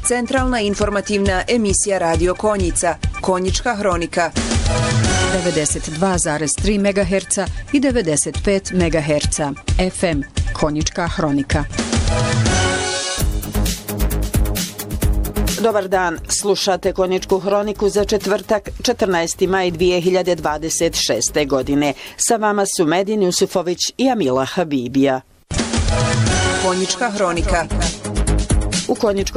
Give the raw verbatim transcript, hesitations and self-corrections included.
centralna informativna emisija Radio Konjica, Konjička hronika. devedeset dva zarez tri megaherca i devedeset pet megaherca. F M, Konjička hronika. Dobar dan, slušate Konjičku hroniku za četvrtak, četrnaesti maj dvije hiljade dvadeset šeste. godine. Sa vama su Medin Jusufović i Amila Habibija. Konjička hronika. U Konjičkoj